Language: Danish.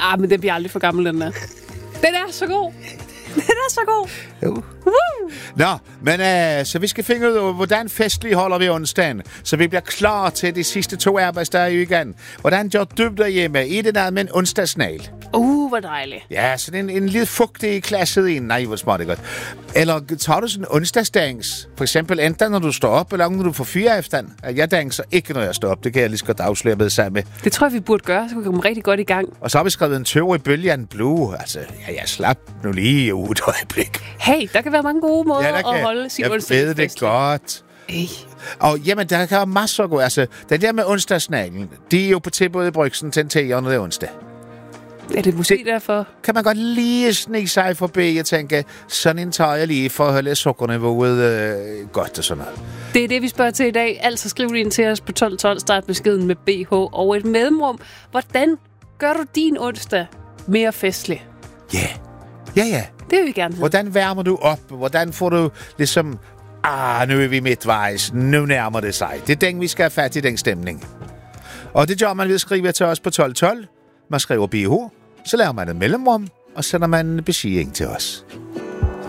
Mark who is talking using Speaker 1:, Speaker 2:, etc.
Speaker 1: men den bliver aldrig for gammel, den der. Den er så god. Den er så god.
Speaker 2: Jo. Nå, men så vi skal finde ud af, hvordan festlig holder vi onsdagen, så vi bliver klar til de sidste 2 arbejdsdage igen. Hvordan gør du derhjemme? I det der med en onsdagsnal?
Speaker 1: Hvor dejligt.
Speaker 2: Ja, sådan en lidt fugtig klasset en. Nej, hvor smart det godt. Eller tager du sådan en onsdagsdans? For eksempel enten når du står op, eller når du får fyre efter den. Jeg danser ikke, når jeg står op. Det kan jeg lige så godt afsløre med sammen med.
Speaker 1: Det tror jeg, vi burde gøre, så vi kan komme rigtig godt i gang.
Speaker 2: Og så har vi skrevet en tøver i bølgen blue. Altså, jeg slap nu lige ud et øjeblik.
Speaker 1: Hey, der kan være mange gode måder at holde sin onsdag.
Speaker 2: Jeg ved det godt. Og jamen, der kan være masser af gode. Altså, det der med onsdagsnalen, de er jo på tilbud i Brygsen til en 10'er, når det er onsdag.
Speaker 1: Er det måske derfor?
Speaker 2: Kan man godt lige snige sig forbi og tænke, sådan en tager jeg lige for at holde sukkerniveauet godt og sådan noget.
Speaker 1: Det er det, vi spørger til i dag. Altså skriv lige ind til os på 1212, start beskeden med BH og et mellemrum. Hvordan gør du din onsdag mere festlig?
Speaker 2: Ja.
Speaker 1: Det vil vi gerne vide.
Speaker 2: Hvordan varmer du op? Hvordan får du ligesom, nu er vi midtvejs, nu nærmer det sig. Det er den, vi skal have fat i, den stemning. Og det gør man ved at skrive til os på 1212. Man skriver BH, så laver man et mellemrum, og sender man en besked til os.